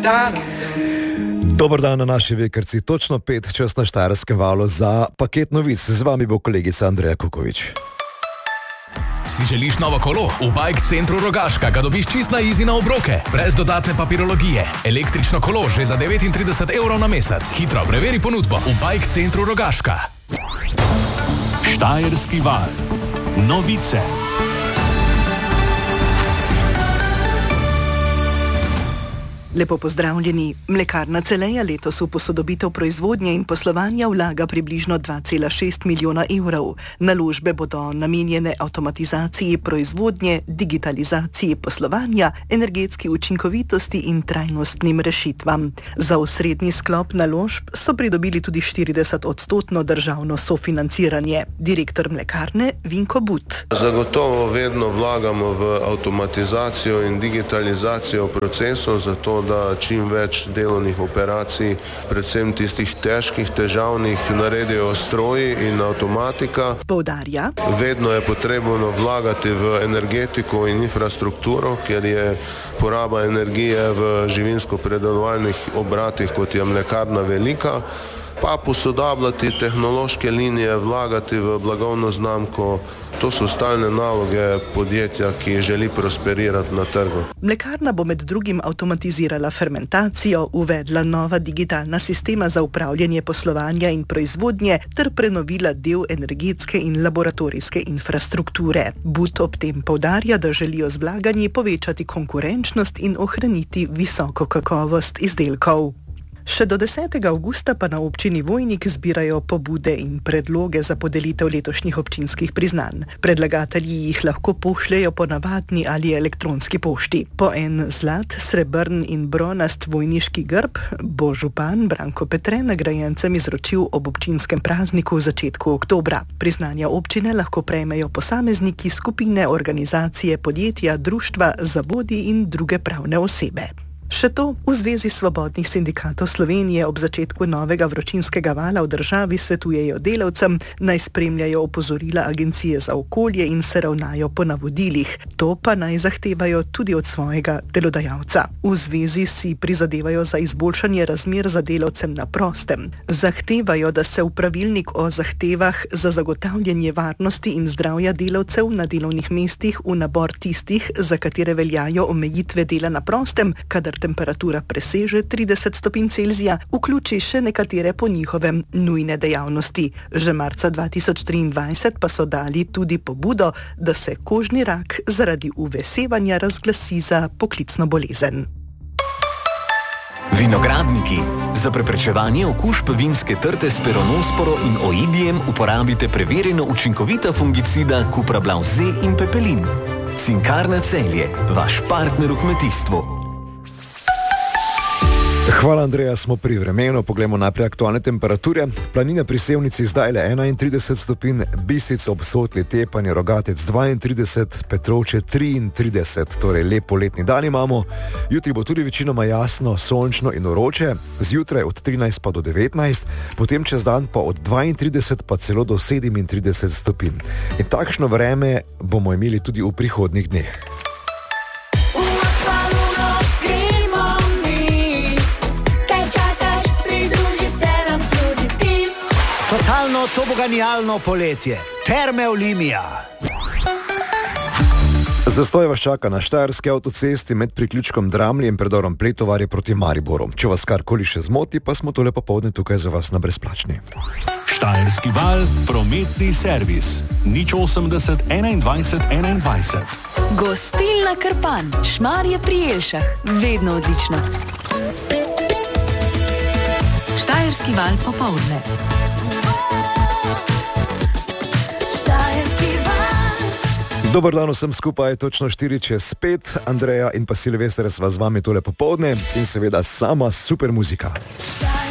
Dober dan na naši vekrci, točno 5 čas na Štajerskem valu za paket novic. Z vami bo kolegica Andreja Kukovič. Si želiš novo kolo? V Bike Centru Rogaška ga dobiš čist na easy na obroke, brez dodatne papirologije. Električno kolo že za 39 evrov na mesec. Hitro preveri ponudbo v Bike Centru Rogaška. Štajerski val. Novice. Lepo pozdravljeni. Mlekarna Celeja letos v posodobitev proizvodnje in poslovanja vlaga približno 2,6 milijona evrov. Naložbe bodo namenjene avtomatizaciji proizvodnje, digitalizaciji poslovanja, energetski učinkovitosti in trajnostnim rešitvam. Za osrednji sklop naložb so pridobili tudi 40% državno sofinanciranje. Direktor mlekarne Vinko But. Zagotovo vedno vlagamo v avtomatizacijo in digitalizacijo procesov, zato da čim več delovnih operacij, predvsem tistih težkih, težavnih, naredijo stroji in avtomatika. Poudarja. Vedno je potrebno vlagati v energetiko in infrastrukturo, ker je poraba energije v živinsko-predelovalnih obratih, kot je mlekarna, velika, pa posodabljati tehnološke linije, vlagati v blagovno znamko. To so stalne naloge podjetja, ki želi prosperirati na trgu. Mlekarna bo med drugim avtomatizirala fermentacijo, uvedla nova digitalna sistema za upravljanje poslovanja in proizvodnje ter prenovila del energetske in laboratorijske infrastrukture. But ob tem poudarja, da želijo z vlaganji povečati konkurenčnost in ohraniti visoko kakovost izdelkov. Še do 10. avgusta pa na občini Vojnik zbirajo pobude in predloge za podelitev letošnjih občinskih priznanj. Predlagatelji jih lahko pošljejo po navadni ali elektronski pošti. Po en zlat, srebrn in bronast vojniški grb bo župan Branko Petre nagrajencem izročil ob občinskem prazniku v začetku oktobra. Priznanja občine lahko prejmejo posamezniki, skupine, organizacije, podjetja, društva, zavodi in druge pravne osebe. Še to, v Zvezi svobodnih sindikatov Slovenije ob začetku novega vročinskega vala v državi svetujejo delavcem, naj spremljajo opozorila Agencije za okolje in se ravnajo po navodilih. To pa naj zahtevajo tudi od svojega delodajalca. V zvezi si prizadevajo za izboljšanje razmer za delavcem na prostem. Zahtevajo, da se v pravilnik o zahtevah za zagotavljanje varnosti in zdravja delavcev na delovnih mestih v nabor tistih, za katere veljajo omejitve dela na prostem, kadar temperatura preseže 30 stopinj Celzija, vključi še nekatere po njihovem nujne dejavnosti. Že marca 2023 pa so dali tudi pobudo, da se kožni rak zaradi uvesevanja razglasi za poklicno bolezen. Vinogradniki. Za preprečevanje okužb vinske trte s peronosporo in oidijem uporabite preverjeno učinkovita fungicida Cuprablav Z in Pepelin. Cinkarna Celje, vaš partner v kmetijstvu. Hvala, Andreja, smo pri vremenu. Poglejmo najprej aktualne temperature. Planina pri Sevnici zdaj le 31 stopinj, Bistrica ob Sotli, Tepanje, Rogatec 32, Petrovče 33, torej lep poletni dan imamo. Jutri bo tudi večinoma jasno, sončno in vroče, zjutraj od 13 pa do 19, potem čez dan pa od 32 pa celo do 37 stopinj. In takšno vreme bomo imeli tudi v prihodnjih dneh. Totalno toboganijalno poletje. Terme Olimia. Zastoj vas čaka na Štajerski avtocesti med priključkom Dramlje in predorom Pletovarje proti Mariboru. Če vas karkoli še zmoti, pa smo tole popoldne tukaj za vas na brezplačni. Štajerski val, prometni servis. 080 21 21. Gostilna Krpan, Šmarje pri Jelšah. Vedno odlično. Štajerski val popoldne. Dober dan vsem skupaj, točno 4:05, Andreja in pa Silvester sva z vami tole popoldne in seveda sama super muzika.